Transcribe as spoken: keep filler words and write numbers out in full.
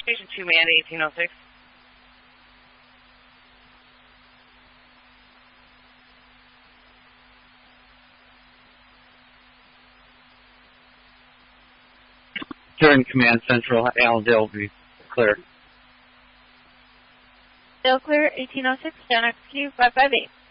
Station two, man, eighteen oh six. During Command Central, Allendale will be clear. Still clear, eighteen oh six, down X Q five five eight.